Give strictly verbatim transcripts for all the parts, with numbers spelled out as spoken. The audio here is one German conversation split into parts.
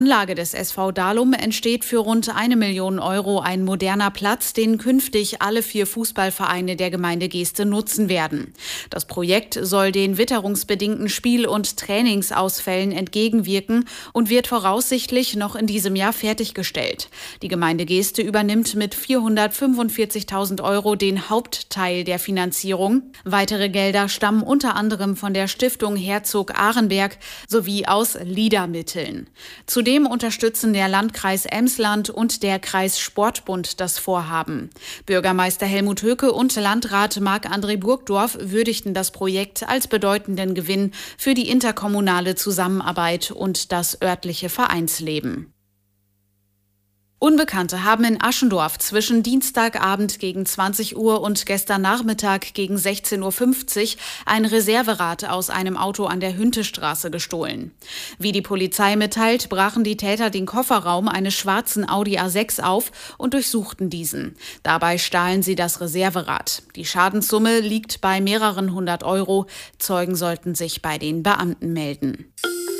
Anlage des S V Dalum entsteht für rund eine Million Euro ein moderner Platz, den künftig alle vier Fußballvereine der Gemeinde Geeste nutzen werden. Das Projekt soll den witterungsbedingten Spiel- und Trainingsausfällen entgegenwirken und wird voraussichtlich noch in diesem Jahr fertiggestellt. Die Gemeinde Geeste übernimmt mit vierhundertfünfundvierzigtausend Euro den Hauptteil der Finanzierung. Weitere Gelder stammen unter anderem von der Stiftung Herzog Arenberg sowie aus LIDA-Mitteln. Zudem unterstützen der Landkreis Emsland und der Kreissportbund das Vorhaben. Bürgermeister Helmut Höcke und Landrat Marc-André Burgdorf würdigten das Projekt als bedeutenden Gewinn für die interkommunale Zusammenarbeit und das örtliche Vereinsleben. Unbekannte haben in Aschendorf zwischen Dienstagabend gegen zwanzig Uhr und gestern Nachmittag gegen sechzehn Uhr fünfzig ein Reserverad aus einem Auto an der Hüntestraße gestohlen. Wie die Polizei mitteilt, brachen die Täter den Kofferraum eines schwarzen Audi A sechs auf und durchsuchten diesen. Dabei stahlen sie das Reserverad. Die Schadenssumme liegt bei mehreren hundert Euro. Zeugen sollten sich bei den Beamten melden.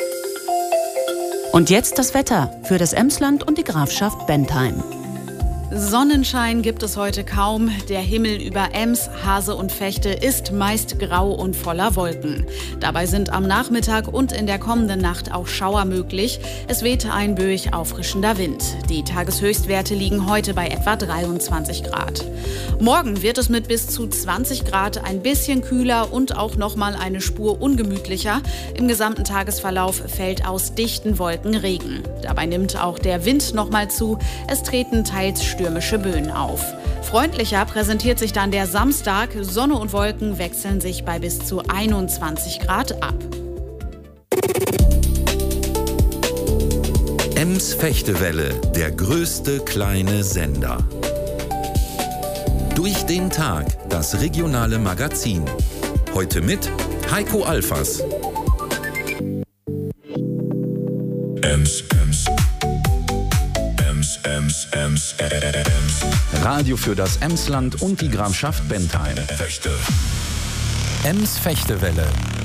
Und jetzt das Wetter für das Emsland und die Grafschaft Bentheim. Sonnenschein gibt es heute kaum. Der Himmel über Ems, Hase und Vechte ist meist grau und voller Wolken. Dabei sind am Nachmittag und in der kommenden Nacht auch Schauer möglich. Es weht ein böig auffrischender Wind. Die Tageshöchstwerte liegen heute bei etwa dreiundzwanzig Grad. Morgen wird es mit bis zu zwanzig Grad ein bisschen kühler und auch noch mal eine Spur ungemütlicher. Im gesamten Tagesverlauf fällt aus dichten Wolken Regen. Dabei nimmt auch der Wind noch mal zu. Es treten teils stürmische Böen auf. Freundlicher präsentiert sich dann der Samstag. Sonne und Wolken wechseln sich bei bis zu einundzwanzig Grad ab. Ems Fechtewelle, der größte kleine Sender. Durch den Tag, das regionale Magazin. Heute mit Heiko Alfers. Ems, Ems. Ems, Ems, Ems, Ems. Radio für das Emsland und die Grafschaft Bentheim. Fechte. Ems Fechtewelle.